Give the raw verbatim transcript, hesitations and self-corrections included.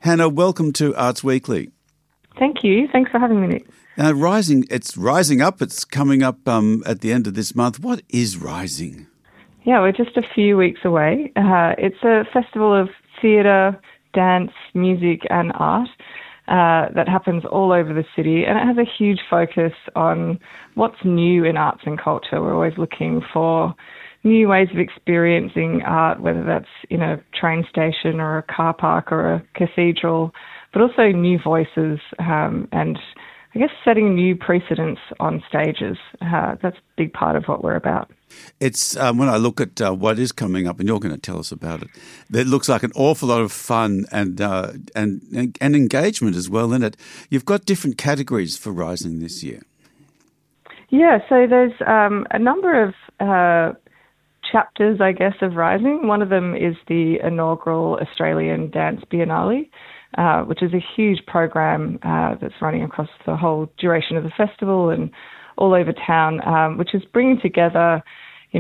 Hannah, welcome to Arts Weekly. Thank you. Thanks for having me, Nick. Uh, Rising, it's rising up. It's coming up um, at the end of this month. What is Rising? Yeah, we're just a few weeks away. Uh, it's a festival of theatre, dance, music and art uh, that happens all over the city, and it has a huge focus on what's new in arts and culture. We're always looking for new ways of experiencing art, whether that's in a train station or a car park or a cathedral, but also new voices um, and I guess setting new precedents on stages. Uh, that's a big part of what we're about. It's um, when I look at uh, what is coming up, and you're going to tell us about it, it looks like an awful lot of fun and, uh, and, and engagement as well in it. You've got different categories for Rising this year. Yeah, so there's um, a number of uh, chapters, I guess, of Rising. One of them is the inaugural Australian Dance Biennale, uh, which is a huge program uh, that's running across the whole duration of the festival and all over town, um, which is bringing together